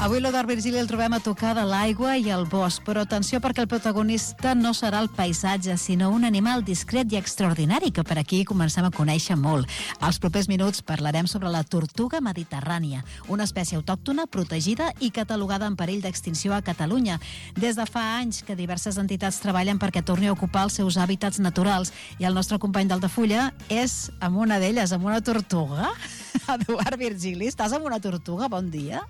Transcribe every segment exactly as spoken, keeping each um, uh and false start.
Avui l'Eduard Virgili el trobem a tocar de l'aigua i el bosc, però atenció perquè el protagonista no serà el paisatge, sinó un animal discret i extraordinari que per aquí comencem a conèixer molt. Als propers minuts parlarem sobre la tortuga mediterrània, una espècie autòctona, protegida i catalogada en perill d'extinció a Catalunya. Des de fa anys que diverses entitats treballen perquè torni a ocupar els seus hàbitats naturals i el nostre company d'Altafulla és amb una d'elles, amb una tortuga. Eduard Virgili, estàs amb una tortuga? Bon dia.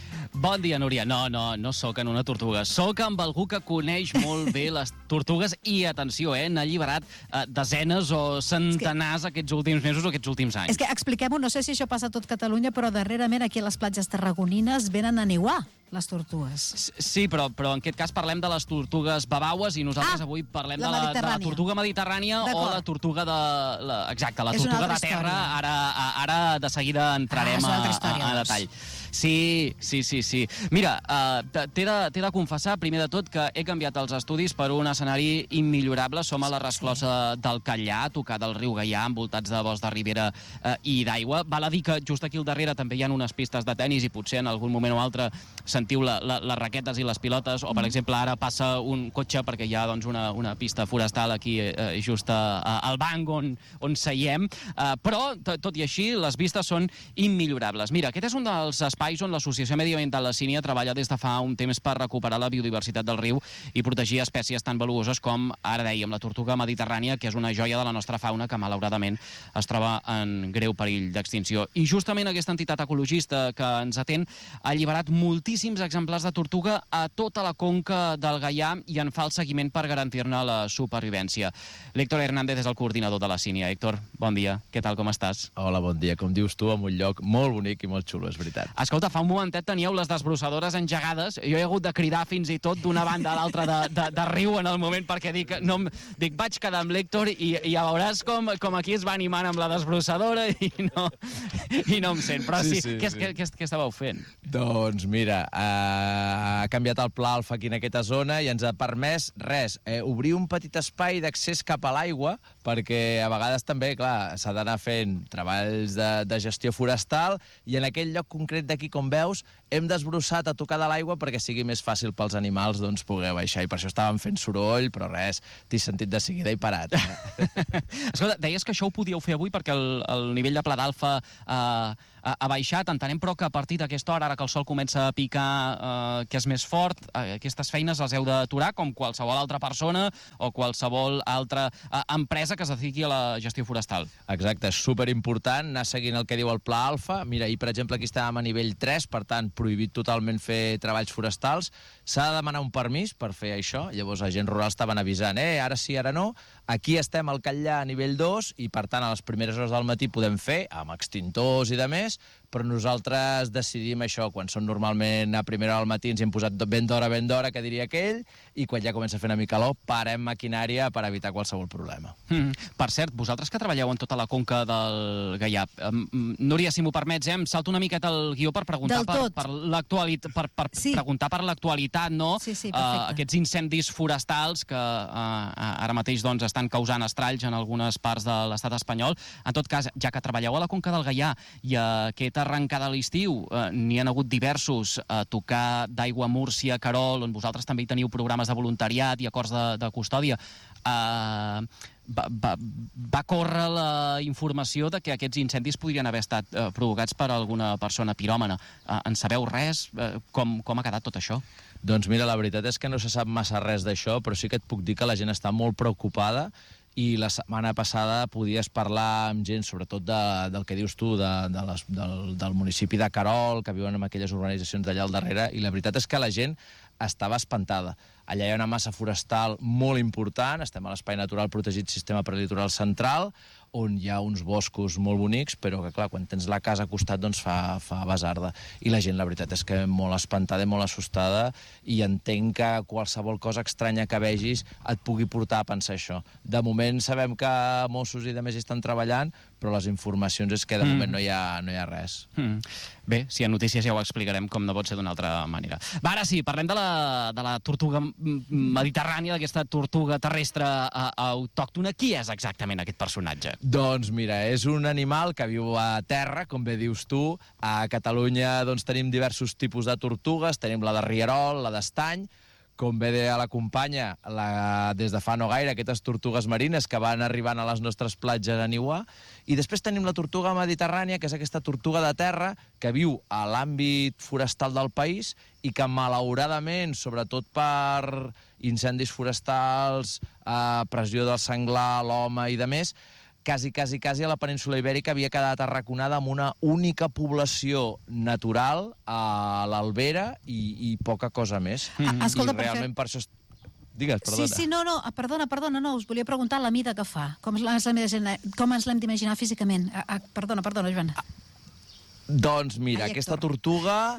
Bon dia, Núria. No, no, no sóc en una tortuga. Sóc amb algú que coneix molt bé les tortugues i, atenció, eh, n'ha alliberat eh, desenes o centenars que... aquests últims mesos o aquests últims anys. És que expliquem-ho, no sé si això passa a tot Catalunya, però darrerament aquí a les platges tarragonines venen a niuar les tortugues. Sí, però, però en aquest cas parlem de les tortugues babaues i nosaltres ah, avui parlem la de, la, de la tortuga mediterrània o la tortuga de... La, exacte, la és tortuga de terra. Ara, ara de seguida entrarem ah, a, a, a detall. Sí, sí, sí, sí. Mira, uh, t'he de, t'he de confessar, primer de tot, que he canviat els estudis per un escenari immillorable. Som a la resclosa sí. del Catllà, a tocar del riu Gaià, envoltats de bosc de ribera uh, i d'aigua. Val a dir que just aquí al darrere també hi ha unes pistes de tennis i potser en algun moment o altre sentiu la, la, les raquetes i les pilotes, o per exemple ara passa un cotxe perquè hi ha doncs, una, una pista forestal aquí eh, just a, a, al banc on, on seiem, uh, però tot i així les vistes són immillorables. Mira, aquest és un dels espais on l'Associació Mediambiental La Sínia treballa des de fa un temps per recuperar la biodiversitat del riu i protegir espècies tan valuoses com, ara dèiem, la tortuga mediterrània, que és una joia de la nostra fauna que malauradament es troba en greu perill d'extinció. I justament aquesta entitat ecologista que ens atén ha alliberat moltíssims exemplars de tortuga a tota la conca del Gaià i en fa el seguiment per garantir-ne la supervivència. L'Héctor Hernández és el coordinador de La Sínia. Héctor, bon dia. Què tal, com estàs? Hola, bon dia. Com dius tu, en un lloc molt bonic i molt xulo, és veritat. Escolta, fa un momentet teníeu les desbrossadores engegades. Jo he hagut de cridar fins i tot d'una banda a l'altra de, de, de riu en el moment perquè dic, no, dic vaig quedar amb l'Héctor i, i ja veuràs com, com aquí es va animant amb la desbrossadora i no, i no em sent. Però sí, sí, sí, què, sí. Què, què, què estàveu fent? Doncs mira, eh, ha canviat el pla alfa aquí en aquesta zona i ens ha permès, res, eh, obrir un petit espai d'accés cap a l'aigua perquè a vegades també, clar, s'ha d'anar fent treballs de, de gestió forestal i en aquell lloc concret d'aquí, com veus, hem desbrossat a tocar de l'aigua perquè sigui més fàcil pels animals doncs, poder baixar, i per això estàvem fent soroll, però res, t'he sentit de seguida i parat. Eh? Escolta, deies que això ho podíeu fer avui perquè el, el nivell de pla d'alfa eh, ha, ha baixat, entenem però que a partir d'aquesta hora, ara que el sol comença a picar, eh, que és més fort, eh, aquestes feines les heu d'aturar com qualsevol altra persona o qualsevol altra eh, empresa que es dediqui a la gestió forestal. Exacte, és superimportant anar seguint el que diu el pla alfa. Mira, i per exemple aquí estàvem a nivell tres, per tant, prohibit totalment fer treballs forestals. S'ha de demanar un permís per fer això, llavors agents rurals estaven avisant, eh, ara sí, ara no. Aquí estem al Catllà a nivell dos i, per tant, a les primeres hores del matí podem fer, amb extintors i de més, però nosaltres decidim això, quan són normalment a primera hora del matí ens hi hem posat ben d'hora, ben d'hora, que diria aquell, i quan ja comença a fer una mica calor, parem maquinària per evitar qualsevol problema. Mm. Per cert, vosaltres que treballeu en tota la conca del Gaià, um, Núria, si m'ho permets, eh, em salto una miqueta el guió per preguntar per, per l'actualitat, per, per sí. preguntar per l'actualitat, no? Sí, sí, uh, aquests incendis forestals que uh, ara mateix doncs, estan causant estralls en algunes parts de l'estat espanyol. En tot cas, ja que treballeu a la conca del Gaià i aquesta arrencada a l'estiu, eh, n'hi ha hagut diversos a tocar d'Aigua Múrcia, Querol, on vosaltres també hi teniu programes de voluntariat i acords de, de custòdia. Uh, va, va, va córrer la informació de que aquests incendis podrien haver estat uh, provocats per alguna persona piròmana. Uh, en sabeu res? Uh, com, com ha quedat tot això? Doncs mira, la veritat és que no se sap massa res d'això, però sí que et puc dir que la gent està molt preocupada i la setmana passada podies parlar amb gent, sobretot de, del que dius tu, de, de les, del, del municipi de Querol, que viuen en aquelles organitzacions d'allà al darrere, i la veritat és que la gent estava espantada. Allà hi ha una massa forestal molt important, estem a l'Espai Natural Protegit Sistema Prelitoral Central, on hi ha uns boscos molt bonics, però que, clar, quan tens la casa a costat, doncs fa, fa basarda. I la gent, la veritat, és que molt espantada i molt assustada, i entenc que qualsevol cosa estranya que vegis et pugui portar a pensar això. De moment sabem que Mossos i de més hi estan treballant, però les informacions és que de moment mm. no, hi ha, no hi ha res. Mm. Bé, si hi ha notícies ja ho explicarem, com no pot ser d'una altra manera. Va, ara sí, parlem de la, de la tortuga mediterrània, d'aquesta tortuga terrestre uh, autòctona. Qui és exactament aquest personatge? Doncs mira, és un animal que viu a terra, com bé dius tu. A Catalunya doncs, tenim diversos tipus de tortugues, tenim la de rierol, la d'estany, com bé deia la companya, la, des de fa no gaire, aquestes tortugues marines que van arribant a les nostres platges a niuar. I després tenim la tortuga mediterrània, que és aquesta tortuga de terra que viu a l'àmbit forestal del país i que, malauradament, sobretot per incendis forestals, eh, pressió del senglar, l'home i de més, quasi, quasi, quasi a la península Ibèrica havia quedat arraconada amb una única població natural a l'Albera i, i poca cosa més. Mm-hmm. Escolta, I realment per això... Digues, perdona. Sí, sí, no, no, perdona, perdona, no, us volia preguntar la mida que fa, com ens l'hem d'imaginar físicament. Ah, perdona, perdona, Joan. Ah. Doncs mira, Ai, aquesta tortuga,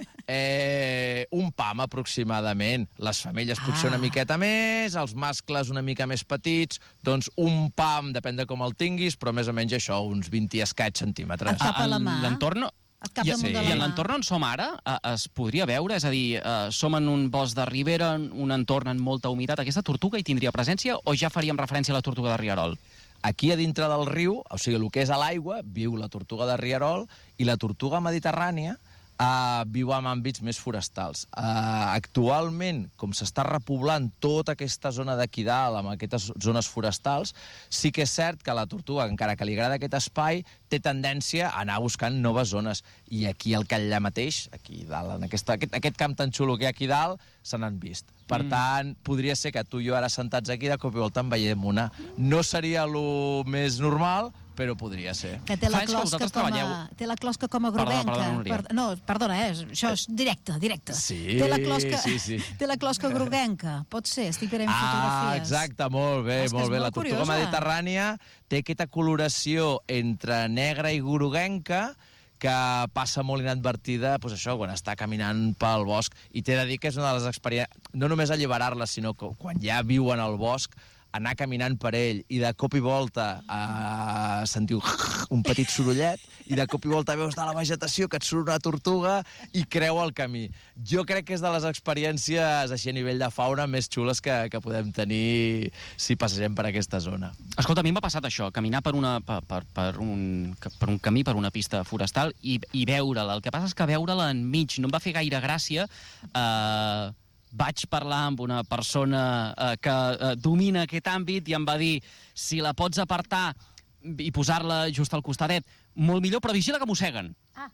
eh, un pam aproximadament. Les femelles ah. potser una miqueta més, els mascles una mica més petits, doncs un pam, depèn de com el tinguis, però més o menys això, uns vint i escaig centímetres. Et cap a la mà? L'entorn... I, sí. I en l'entorn on som ara es podria veure? És a dir, som en un bosc de ribera, un entorn amb molta humitat. Aquesta tortuga hi tindria presència o ja faríem referència a la tortuga de rierol? Aquí a dintre del riu, o sigui, el que és a l'aigua, viu la tortuga de rierol i la tortuga mediterrània uh, viu en àmbits més forestals. Uh, actualment, com s'està repoblant tota aquesta zona d'aquí dalt, amb aquestes zones forestals, sí que és cert que la tortuga, encara que li agrada aquest espai, té tendència a anar buscant noves zones. I aquí al Catllà mateix, aquí dalt, en aquesta, aquest, aquest camp tan xulo que hi ha aquí dalt, se n'han vist. Per mm. tant, podria ser que tu i jo ara sentats aquí de cop i volta en veiem una. No seria el més normal, però podria ser. Que té la closca com a, té la closca com a groguenca. Perdona, perdona, per, no, perdona, eh, això és directe, directe. Sí, té la closca, sí, sí. Té la closca groguenca, pot ser, estic veient ah, fotografies. Ah, exacte, molt bé, és molt bé. És la tortuga curiosa. mediterrània té aquesta coloració entre negra i groguenca que passa molt inadvertida, doncs això, quan està caminant pel bosc. I t'he de dir que és una de les experiències, no només alliberar-la, sinó que quan ja viuen al bosc, anar caminant per ell i de cop i volta eh, sentiu un petit sorollet i de cop i volta veus de la vegetació que et surt una tortuga i creu el camí. Jo crec que és de les experiències així a nivell de fauna més xules que, que podem tenir si passegem per aquesta zona. Escolta, a mi m'ha passat això, caminar per, una, per, per, per, un, per un camí, per una pista forestal i, i veure-la. El que passa és que veure-la enmig no em va fer gaire gràcia. Eh... Vaig parlar amb una persona eh, que eh, domina aquest àmbit i em va dir si la pots apartar i posar-la just al costadet, molt millor, però vigila que mosseguen. Ah.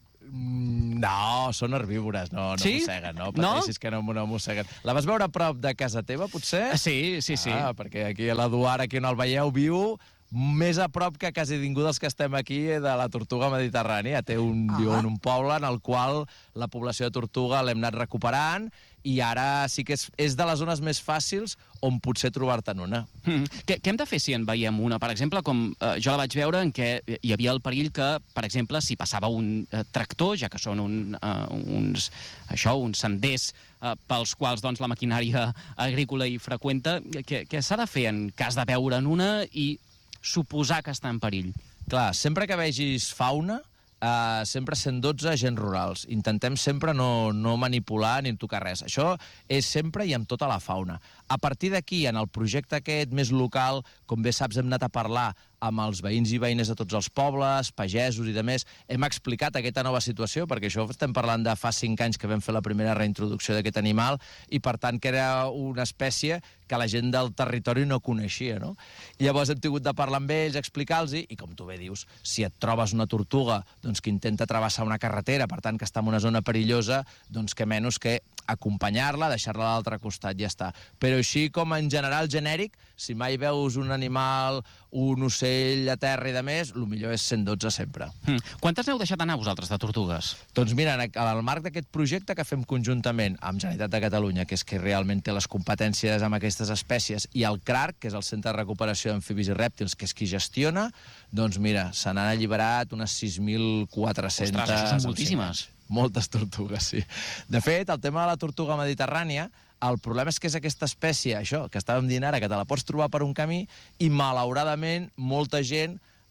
Mm, no, són herbívores, no, no sí? mosseguen, no? Pateixis no? que no, no mosseguen. La vas veure a prop de casa teva, potser? Sí, sí, sí. Ah, perquè aquí a l'Eduard, aquí on el veieu, viu més a prop que quasi ningú dels que estem aquí de la tortuga mediterrània. Té un, ah. viu en un poble en el qual la població de tortuga l'hem anat recuperant i ara sí que és, és de les zones més fàcils on potser trobar-te'n una. Mm. Què, què hem de fer si en veiem una? Per exemple, com eh, jo la vaig veure en què hi havia el perill que, per exemple, si passava un eh, tractor, ja que són un, eh, uns, això, uns senders eh, pels quals doncs, la maquinària agrícola hi freqüenta, què, què s'ha de fer en cas de veure'n una i suposar que està en perill? Clar, sempre que vegis fauna, Uh, sempre cent dotze agents rurals. Intentem sempre no, no manipular ni tocar res. Això és sempre i amb tota la fauna. A partir d'aquí, en el projecte aquest més local, com bé saps, hem anat a parlar amb els veïns i veïnes de tots els pobles, pagesos i de més, hem explicat aquesta nova situació, perquè això estem parlant de fa cinc anys que vam fer la primera reintroducció d'aquest animal i, per tant, que era una espècie que la gent del territori no coneixia, no? I llavors hem tingut de parlar amb ells, explicar-los, i com tu bé dius, si et trobes una tortuga doncs, que intenta travessar una carretera, per tant, que està en una zona perillosa, doncs que menys que acompanyar-la, deixar-la a l'altre costat i ja està. Però així com en general genèric, si mai veus un animal, un ocell a terra i de més, el millor és cent dotze sempre. Mm. Quantes n'heu deixat anar vosaltres de tortugues? Doncs mira, en el marc d'aquest projecte que fem conjuntament amb Generalitat de Catalunya, que és que realment té les competències amb aquestes espècies, i el C R A R, que és el Centre de Recuperació d'Amfibis i Rèptils, que és qui gestiona, doncs mira, se n'han alliberat unes sis mil quatre-cents... Ostres, això són moltíssimes. Moltes tortugues, sí. De fet, el tema de la tortuga mediterrània, el problema és que és aquesta espècie, això, que estàvem dient ara, que te la pots trobar per un camí i, malauradament, molta gent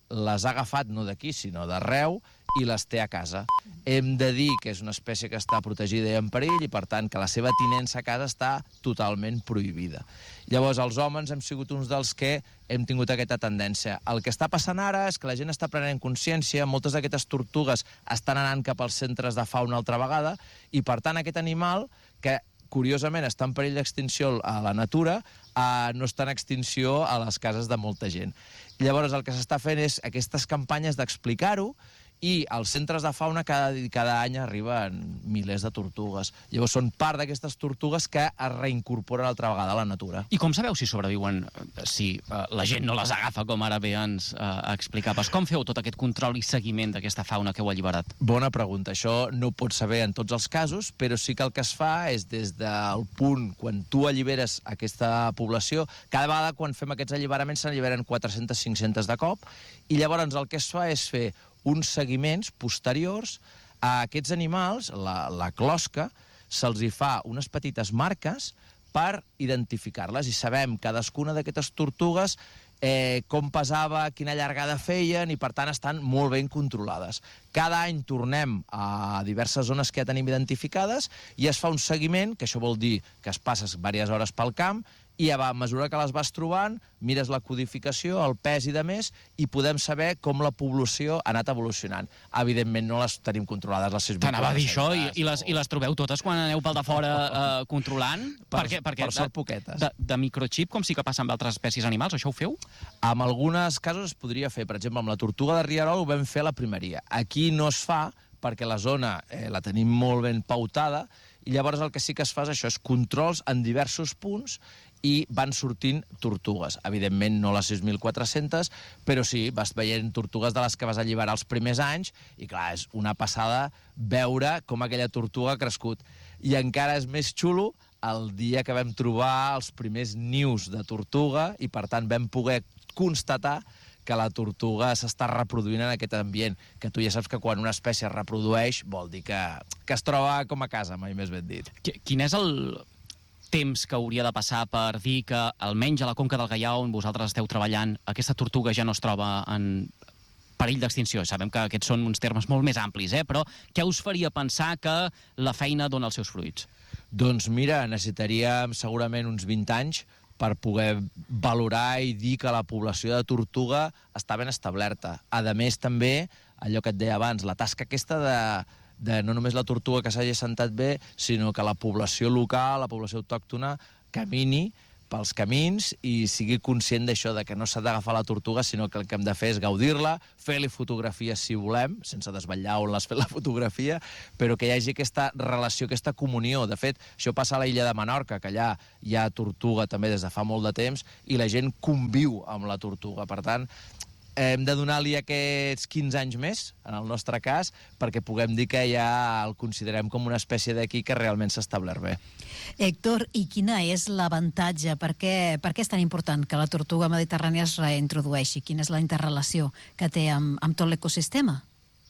les ha agafat no d'aquí, sinó d'arreu, i les té a casa. Hem de dir que és una espècie que està protegida i en perill i, per tant, que la seva tinença a casa està totalment prohibida. Llavors, els homes hem sigut uns dels que hem tingut aquesta tendència. El que està passant ara és que la gent està prenent consciència, moltes d'aquestes tortugues estan anant cap als centres de fauna altra vegada, i, per tant, aquest animal, que curiosament està en perill d'extinció a la natura, eh, no està en extinció a les cases de molta gent. Llavors, el que s'està fent és aquestes campanyes d'explicar-ho, i als centres de fauna cada, cada any arriben milers de tortugues. Llavors són part d'aquestes tortugues que es reincorporen altra vegada a la natura. I com sabeu si sobreviuen, si uh, la gent no les agafa, com ara bé ens uh, explicaves? Com feu tot aquest control i seguiment d'aquesta fauna que heu alliberat? Bona pregunta. Això no ho pots saber en tots els casos, però sí que el que es fa és des del punt quan tu alliberes aquesta població, cada vegada quan fem aquests alliberaments se n'alliberen quatre-centes a cinc-centes de cop, i llavors el que es fa és fer uns seguiments posteriors a aquests animals, la, la closca, se'ls hi fa unes petites marques per identificar-les, i sabem cadascuna d'aquestes tortugues eh, com pesava, quina llargada feien, i per tant estan molt ben controlades. Cada any tornem a diverses zones que ja tenim identificades i es fa un seguiment, que això vol dir que es passes diverses hores pel camp, i a mesura que les vas trobant, mires la codificació, el pes i de més, i podem saber com la població ha anat evolucionant. Evidentment no les tenim controlades, les sis mil. T'anava a dir això, i, i, les, i les trobeu totes quan aneu pel de fora eh, controlant? Per, perquè, perquè per sort poquetes. De, de microchip, com sí que passa amb altres espècies animals, això ho feu? En alguns casos es podria fer. Per exemple, amb la tortuga de Rierol ho vam fer a la primeria. Aquí no es fa perquè la zona eh, la tenim molt ben pautada, i llavors el que sí que es fa és això, és controls en diversos punts, i van sortint tortugues. Evidentment no les sis mil quatre-centes, però sí, vas veient tortugues de les que vas alliberar els primers anys, i clar, és una passada veure com aquella tortuga ha crescut. I encara és més xulo el dia que vam trobar els primers nius de tortuga, i per tant vam poder constatar que la tortuga s'està reproduint en aquest ambient, que tu ja saps que quan una espècie es reprodueix vol dir que, que es troba com a casa, mai més ben dit. Quin és el temps que hauria de passar per dir que, almenys a la Conca del Gaià, on vosaltres esteu treballant, aquesta tortuga ja no es troba en perill d'extinció? Sabem que aquests són uns termes molt més amplis, eh? Però què us faria pensar que la feina dona els seus fruits? Doncs mira, necessitaríem segurament uns vint anys per poder valorar i dir que la població de tortuga està ben establerta. A més, també, allò que et deia abans, la tasca aquesta de, de no només la tortuga que s'hagi assentat bé, sinó que la població local, la població autòctona, camini pels camins i sigui conscient d'això, de que no s'ha d'agafar la tortuga, sinó que el que hem de fer és gaudir-la, fer-li fotografies si volem, sense desvetllar on l'has fet la fotografia, però que hi hagi aquesta relació, aquesta comunió. De fet, això passa a l'illa de Menorca, que allà hi ha tortuga també des de fa molt de temps, i la gent conviu amb la tortuga. Per tant, hem de donar-li aquests quinze anys més, en el nostre cas, perquè puguem dir que ja el considerem com una espècie d'aquí que realment s'ha establert bé. Héctor, i quina és l'avantatge? Per què, per què és tan important que la tortuga mediterrània es reintrodueixi? Quina és la interrelació que té amb, amb tot l'ecosistema?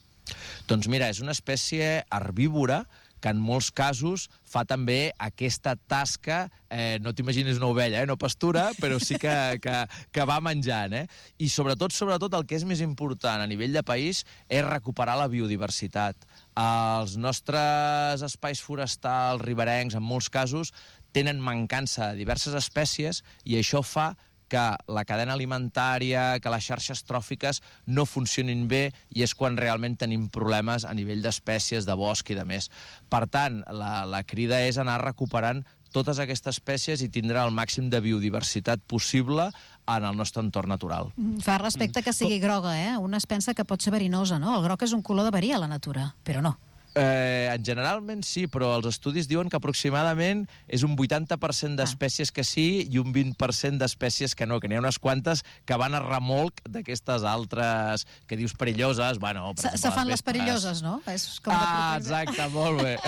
Doncs mira, és una espècie herbívora que en molts casos fa també aquesta tasca, eh, no t'imagines una ovella, eh, no pastura, però sí que, que, que va menjant. Eh? I sobretot, sobretot, el que és més important a nivell de país és recuperar la biodiversitat. Els nostres espais forestals, riberencs, en molts casos, tenen mancança de diverses espècies i això fa que la cadena alimentària, que les xarxes tròfiques no funcionin bé i és quan realment tenim problemes a nivell d'espècies, de bosc i de més. Per tant, la, la crida és anar recuperant totes aquestes espècies i tindre el màxim de biodiversitat possible en el nostre entorn natural. Fa respecte que sigui groga, eh? Un es pensa que pot ser verinosa, no? El groc és un color de verí a la natura, però no. Eh, en generalment sí, però els estudis diuen que aproximadament és un vuitanta per cent d'espècies que sí i un vint per cent d'espècies que no, que n'hi ha unes quantes que van a remolc d'aquestes altres que dius perilloses. Bueno, per exemple, se fan les vestres. perilloses, no? És com ah, exacte, molt bé.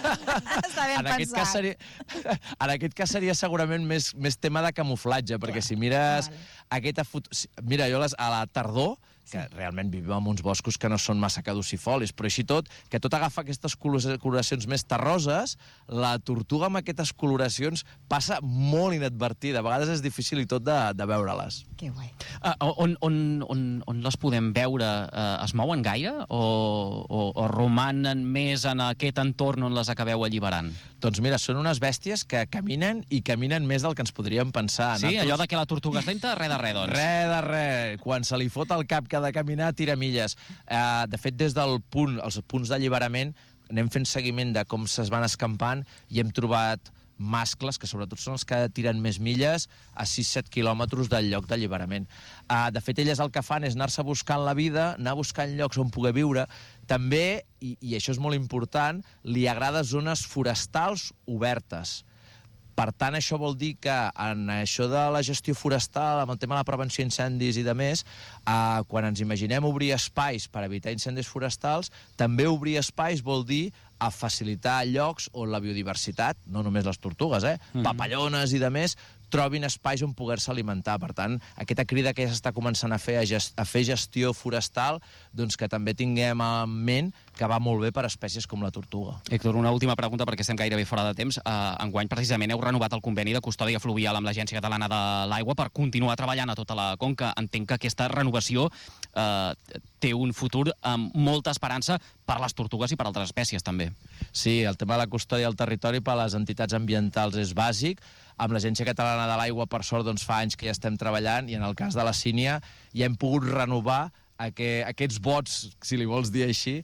Està ben en aquest pensat. cas seria, en aquest cas seria segurament més, més tema de camuflatge, perquè si mires... Vale. Aquesta foto... Mira, jo les, a la tardor que realment vivim en uns boscos que no són massa caducifolis, però així tot, que tot agafa aquestes coloracions més terroses, la tortuga amb aquestes coloracions passa molt inadvertida. A vegades és difícil i tot de, de veure-les. Que guai. Uh, on, on, on, on les podem veure? Uh, es mouen gaire? O, o, o romanen més en aquest entorn on les acabeu alliberant? Doncs mira, són unes bèsties que caminen i caminen més del que ens podríem pensar. Sí, Nosaltres... allò de que la tortuga és lenta, res de res, doncs. Res de res. Quan se li fot al cap que ha de caminar, tira milles. Uh, de fet, des del punt, els punts d'alliberament, anem fent seguiment de com se's van escampant i hem trobat mascles, que sobretot són els que tiren més milles, a sis a set quilòmetres del lloc d'alliberament. Uh, de fet, elles el que fan és anar-se buscant la vida, anar buscant llocs on poder viure. També, i, i això és molt important, li agrada zones forestals obertes. Per tant, això vol dir que en això de la gestió forestal, amb el tema de la prevenció d'incendis i de més, eh, quan ens imaginem obrir espais per evitar incendis forestals, també obrir espais vol dir a facilitar llocs on la biodiversitat, no només les tortugues, eh, mm-hmm. papallones i de més, trobin espais on poder-se alimentar. Per tant, aquesta crida que ja s'està començant a fer a, gest a fer gestió forestal, doncs que també tinguem en ment que va molt bé per a espècies com la tortuga. Héctor, una última pregunta, perquè estem gairebé fora de temps. Uh, enguany, precisament, heu renovat el conveni de custòdia fluvial amb l'Agència Catalana de l'Aigua per continuar treballant a tota la conca. Entenc que aquesta renovació uh, té un futur amb molta esperança per les tortugues i per altres espècies, també. Sí, el tema de la custòdia del territori per a les entitats ambientals és bàsic. Amb l'Agència Catalana de l'Aigua, per sort, doncs, fa anys que ja estem treballant, i en el cas de la Sínia ja hem pogut renovar aqu aquests vots, si li vols dir així,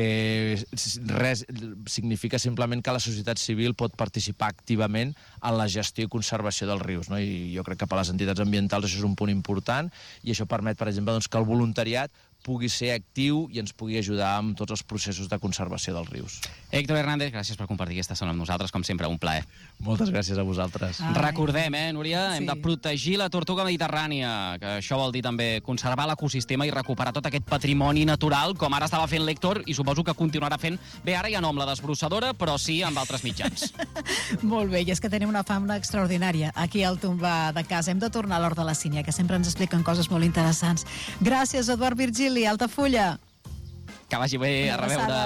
que res significa simplement que la societat civil pot participar activament en la gestió i conservació dels rius, no? I jo crec que per a les entitats ambientals això és un punt important, i això permet, per exemple, doncs, que el voluntariat pugui ser actiu i ens pugui ajudar amb tots els processos de conservació dels rius. Héctor Hernández, gràcies per compartir aquesta estona amb nosaltres, com sempre, un plaer. Moltes gràcies a vosaltres. Ai. Recordem, eh, Núria, sí. hem de protegir la tortuga mediterrània, que això vol dir també conservar l'ecosistema i recuperar tot aquest patrimoni natural, com ara estava fent l'Héctor, i suposo que continuarà fent, bé, ara ja no amb la desbrossadora, però sí amb altres mitjans. Molt bé, i és que tenim una fauna extraordinària aquí al tombar de casa. Hem de tornar a l'Hort de la Sínia, que sempre ens expliquen coses molt interessants. Gràcies, Eduard Virgili, Altafulla. Que vagi bé, a reveure.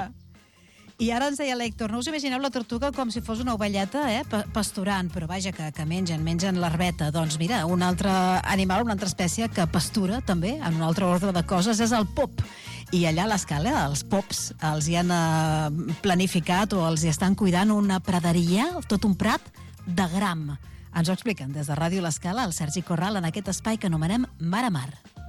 I ara ens deia l'Héctor, no us imagineu la tortuga com si fos una ovelleta, eh, pasturant, però vaja, que, que mengen, mengen l'herbeta. Doncs mira, un altre animal, una altra espècie que pastura també, en un altre ordre de coses, és el pop. I allà a l'Escala, els pops, els hi han eh, planificat o els hi estan cuidant una praderia, tot un prat de gram. Ens ho expliquen des de Ràdio l'Escala, el Sergi Corral, en aquest espai que anomenem Mar a Mar.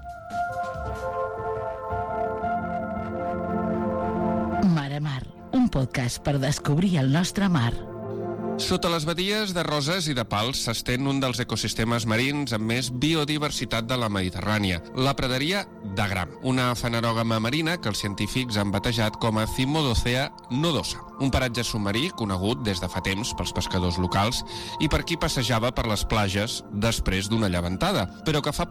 Mar a Mar, un podcast per descobrir el nostre mar. Sota les badies de Roses i de Pals s'estén un dels ecosistemes marins amb més biodiversitat de la Mediterrània, la praderia d'Agram, una fanerògama marina que els científics han batejat com a Cymodocea nodosa, un paratge submarí conegut des de fa temps pels pescadors locals i per qui passejava per les platges després d'una llevantada, però que fa